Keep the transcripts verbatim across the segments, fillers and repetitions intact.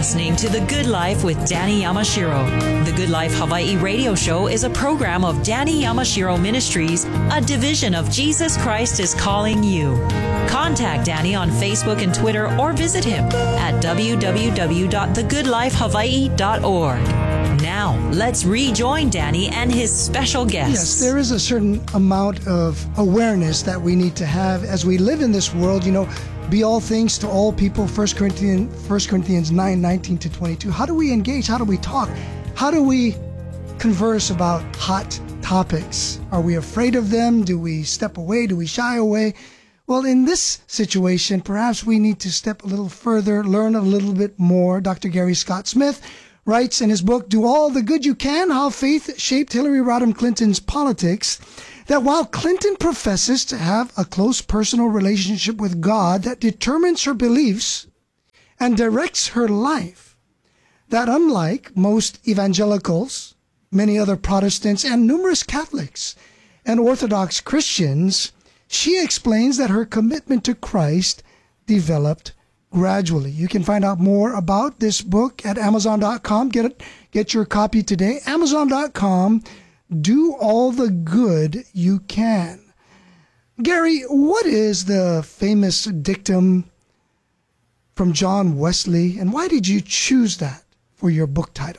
listening to The Good Life with Danny Yamashiro. The Good Life Hawaii radio show is a program of Danny Yamashiro Ministries, a division of Jesus Christ is Calling You. Contact Danny on Facebook and Twitter or visit him at w w w dot the good life hawaii dot org. Now, let's rejoin Danny and his special guests. Yes, there is a certain amount of awareness that we need to have as we live in this world. You know, be all things to all people, First Corinthians, First Corinthians nine, nineteen to twenty-two. How do we engage? How do we talk? How do we converse about hot topics? Are we afraid of them? Do we step away? Do we shy away? Well, in this situation, perhaps we need to step a little further, learn a little bit more. Doctor Gary Scott Smith writes in his book, Do All the Good You Can, How Faith Shaped Hillary Rodham Clinton's Politics, that while Clinton professes to have a close personal relationship with God that determines her beliefs and directs her life, that unlike most evangelicals, many other Protestants, and numerous Catholics and Orthodox Christians, she explains that her commitment to Christ developed gradually. You can find out more about this book at amazon dot com. Get it, get your copy today. amazon dot com. Do all the good you can. Gary, what is the famous dictum from John Wesley, and why did you choose that for your book title?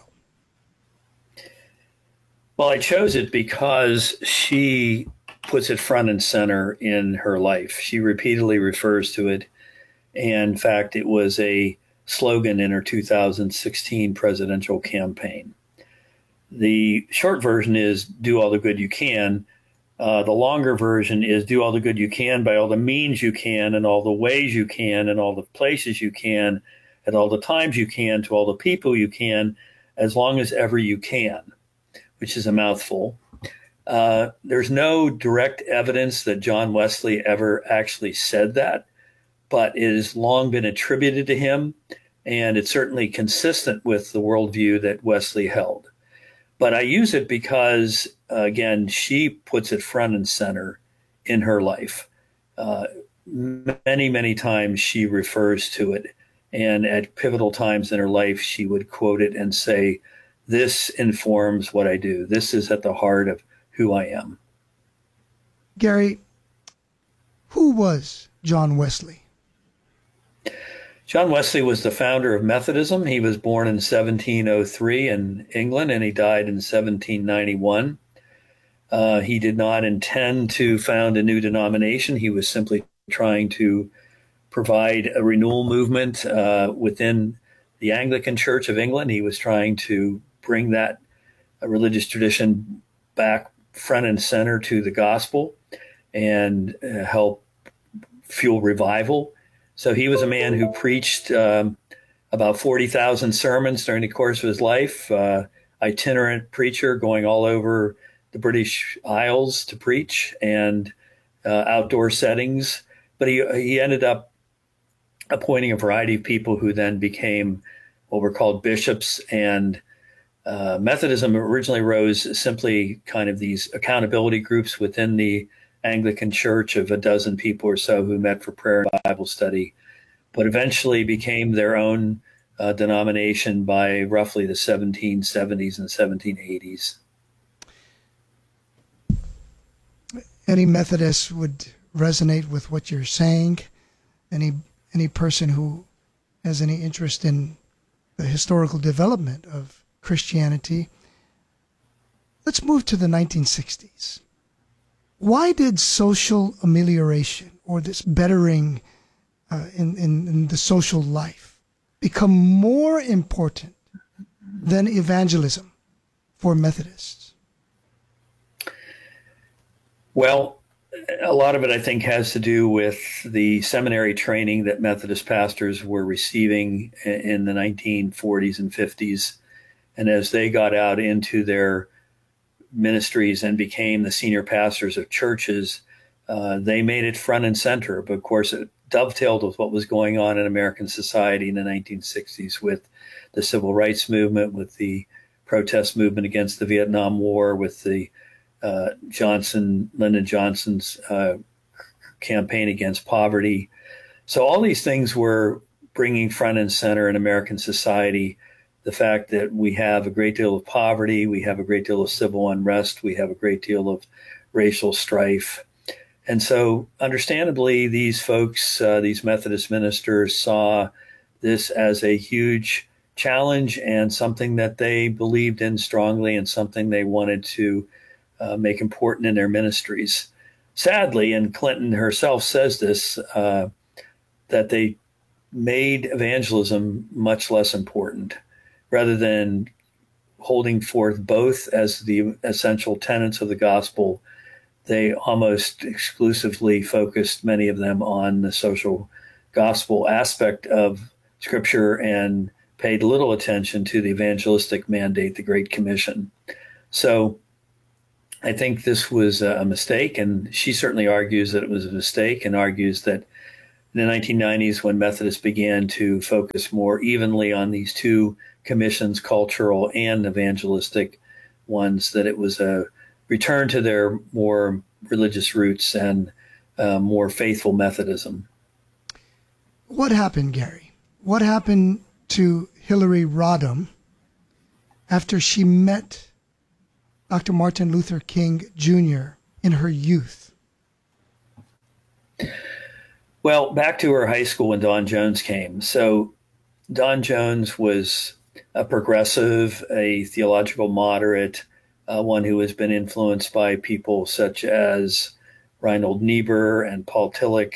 Well, I chose it because she puts it front and center in her life. She repeatedly refers to it. And in fact, it was a slogan in her two thousand sixteen presidential campaign. The short version is do all the good you can. Uh, the longer version is do all the good you can by all the means you can and all the ways you can and all the places you can at all the times you can to all the people you can as long as ever you can, which is a mouthful. Uh, there's no direct evidence that John Wesley ever actually said that, but it has long been attributed to him, and it's certainly consistent with the worldview that Wesley held. But I use it because, uh, again, she puts it front and center in her life. Uh, many, many times she refers to it, and at pivotal times in her life, she would quote it and say, this informs what I do. This is at the heart of who I am. Gary, who was John Wesley? John Wesley was the founder of Methodism. He was born in seventeen oh three in England, and he died in seventeen ninety-one. Uh, he did not intend to found a new denomination. He was simply trying to provide a renewal movement uh, within the Anglican Church of England. He was trying to bring that uh, religious tradition back front and center to the gospel and uh, help fuel revival. So he was a man who preached um, about forty thousand sermons during the course of his life, uh, itinerant preacher going all over the British Isles to preach and uh, outdoor settings. But he, he ended up appointing a variety of people who then became what were called bishops. And uh, Methodism originally rose simply kind of these accountability groups within the Anglican Church of a dozen people or so who met for prayer and Bible study, but eventually became their own uh, denomination by roughly the seventeen seventies and seventeen eighties. Any Methodist would resonate with what you're saying. Any any person who has any interest in the historical development of Christianity. Let's move to the nineteen sixties. Why did social amelioration, or this bettering uh, in, in, in the social life, become more important than evangelism for Methodists? Well, a lot of it, I think, has to do with the seminary training that Methodist pastors were receiving in the nineteen forties and fifties. And as they got out into their ministries and became the senior pastors of churches, uh, they made it front and center. But of course, it dovetailed with what was going on in American society in the nineteen sixties with the civil rights movement, with the protest movement against the Vietnam War, with the uh, Johnson, Lyndon Johnson's uh, campaign against poverty. So all these things were bringing front and center in American society the fact that we have a great deal of poverty, we have a great deal of civil unrest, we have a great deal of racial strife. And so, understandably, these folks, uh, these Methodist ministers, saw this as a huge challenge and something that they believed in strongly and something they wanted to uh, make important in their ministries. Sadly, and Clinton herself says this, uh, that they made evangelism much less important, rather than holding forth both as the essential tenets of the gospel. They almost exclusively focused, many of them, on the social gospel aspect of Scripture and paid little attention to the evangelistic mandate, the Great Commission. So I think this was a mistake, and she certainly argues that it was a mistake, and argues that in the nineteen nineties, when Methodists began to focus more evenly on these two commissions, cultural and evangelistic ones, that it was a return to their more religious roots and uh, more faithful Methodism. What happened, Gary? What happened to Hillary Rodham after she met Doctor Martin Luther King Junior in her youth? Well, back to her high school when Don Jones came. So Don Jones was a progressive, a theological moderate, uh, one who has been influenced by people such as Reinhold Niebuhr and Paul Tillich.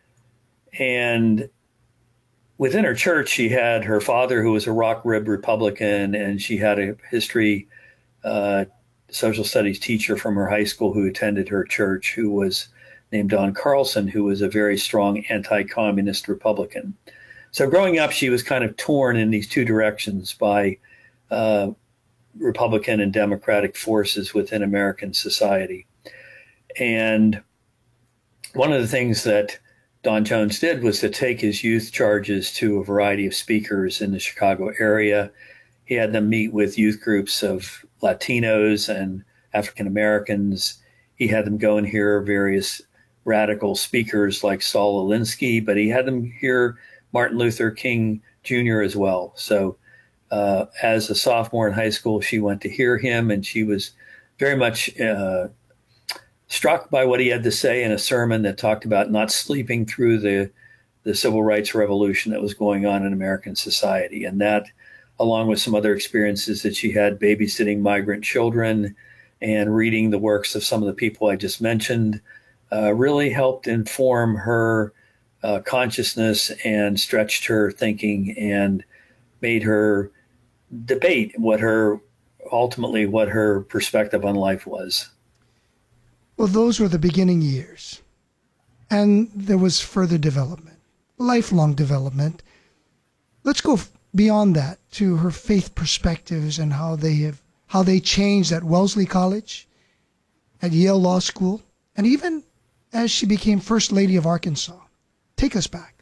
And within her church, she had her father, who was a rock-ribbed Republican, and she had a history uh, social studies teacher from her high school who attended her church, who was named Don Carlson, who was a very strong anti-communist Republican. So growing up, she was kind of torn in these two directions by uh, Republican and Democratic forces within American society. And one of the things that Don Jones did was to take his youth charges to a variety of speakers in the Chicago area. He had them meet with youth groups of Latinos and African Americans. He had them go and hear various radical speakers like Saul Alinsky, but he had them hear Martin Luther King Junior as well. So uh, as a sophomore in high school, she went to hear him, and she was very much uh, struck by what he had to say in a sermon that talked about not sleeping through the, the civil rights revolution that was going on in American society. And that, along with some other experiences that she had babysitting migrant children and reading the works of some of the people I just mentioned, uh, really helped inform her uh, consciousness and stretched her thinking and made her debate what her, ultimately what her perspective on life was. Well, those were the beginning years. And there was further development, lifelong development. Let's go beyond that to her faith perspectives and how they have how they changed at Wellesley College, at Yale Law School, and even as she became First Lady of Arkansas. Take us back.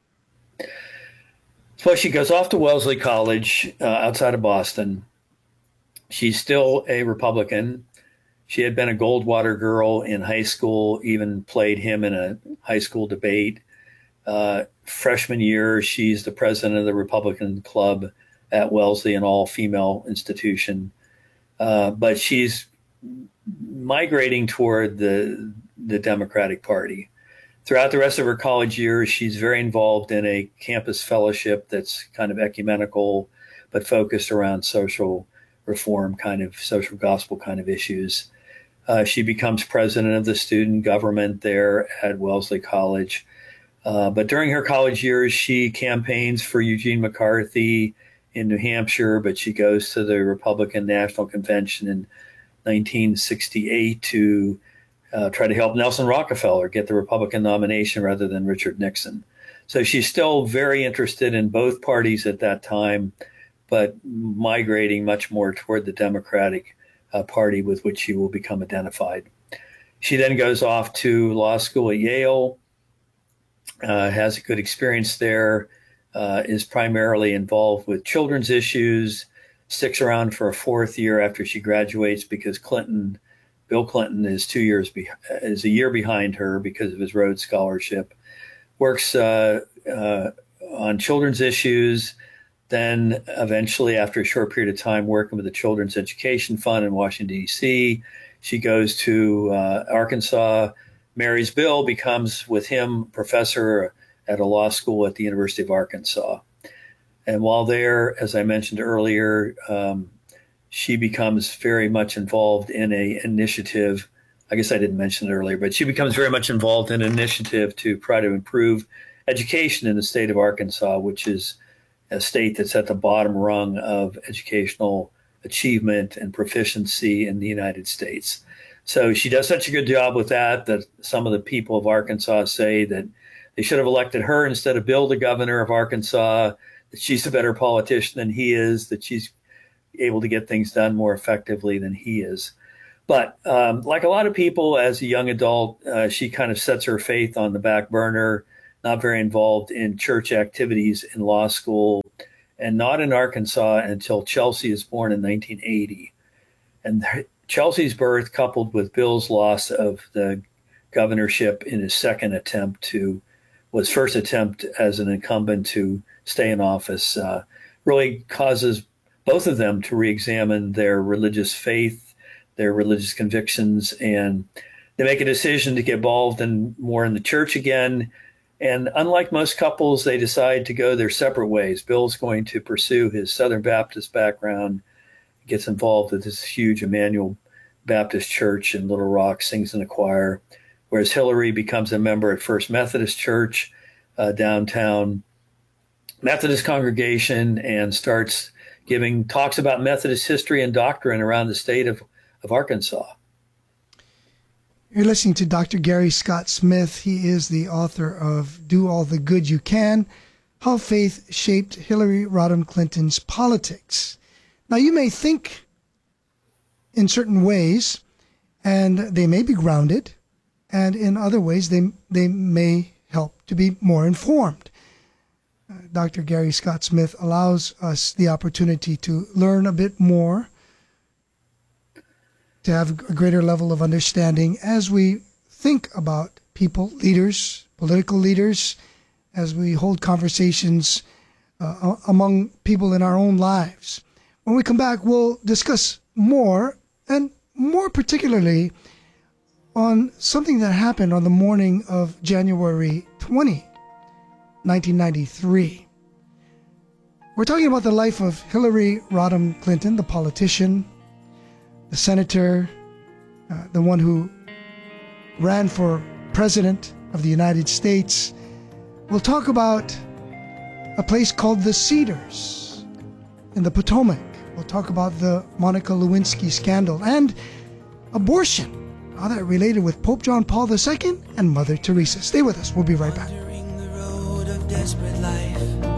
So she goes off to Wellesley College uh, outside of Boston. She's still a Republican. She had been a Goldwater girl in high school, even played him in a high school debate. Uh, freshman year, she's the president of the Republican Club at Wellesley, an all-female institution. Uh, but she's migrating toward the the Democratic Party. Throughout the rest of her college years, she's very involved in a campus fellowship that's kind of ecumenical, but focused around social reform, kind of social gospel kind of issues. Uh, she becomes president of the student government there at Wellesley College. Uh, but during her college years, she campaigns for Eugene McCarthy in New Hampshire, but she goes to the Republican National Convention in nineteen sixty-eight to uh, try to help Nelson Rockefeller get the Republican nomination rather than Richard Nixon. So she's still very interested in both parties at that time, but migrating much more toward the Democratic uh, Party with which she will become identified. She then goes off to law school at Yale, uh, has a good experience there, uh, is primarily involved with children's issues, sticks around for a fourth year after she graduates because Clinton, Bill Clinton is two years, be, is a year behind her because of his Rhodes Scholarship, works uh, uh, on children's issues. Then eventually, after a short period of time working with the Children's Education Fund in Washington, D C, she goes to uh, Arkansas, marries Bill, becomes with him professor at a law school at the University of Arkansas. And while there, as I mentioned earlier, um, she becomes very much involved in a initiative. I guess I didn't mention it earlier, but she becomes very much involved in an initiative to try to improve education in the state of Arkansas, which is a state that's at the bottom rung of educational achievement and proficiency in the United States. So she does such a good job with that that some of the people of Arkansas say that they should have elected her instead of Bill, the governor of Arkansas, that she's a better politician than he is, that she's able to get things done more effectively than he is. But um, like a lot of people, as a young adult, uh, she kind of sets her faith on the back burner, not very involved in church activities in law school, and not in Arkansas until Chelsea is born in nineteen eighty. And Chelsea's birth, coupled with Bill's loss of the governorship in his second attempt to, was first attempt as an incumbent to stay in office, uh, really causes both of them to re-examine their religious faith, their religious convictions, and they make a decision to get involved in more in the church again. And unlike most couples, they decide to go their separate ways. Bill's going to pursue his Southern Baptist background, gets involved with this huge Emmanuel Baptist Church in Little Rock, sings in a choir, whereas Hillary becomes a member at First Methodist Church uh, downtown, Methodist congregation, and starts giving talks about Methodist history and doctrine around the state of, of Arkansas. You're listening to Doctor Gary Scott Smith. He is the author of Do All the Good You Can, How Faith Shaped Hillary Rodham Clinton's Politics. Now, you may think in certain ways, and they may be grounded, and in other ways, they, they may help to be more informed. Uh, Doctor Gary Scott Smith allows us the opportunity to learn a bit more, to have a greater level of understanding as we think about people, leaders, political leaders, as we hold conversations uh, among people in our own lives. When we come back, we'll discuss more, and more particularly on something that happened on the morning of January twentieth, nineteen ninety-three. We're talking about the life of Hillary Rodham Clinton, the politician, the senator, uh, the one who ran for president of the United States. We'll talk about a place called the Cedars in the Potomac. We'll talk about the Monica Lewinsky scandal and abortion, how that related with Pope John Paul the Second and Mother Teresa. Stay with us. We'll be right back.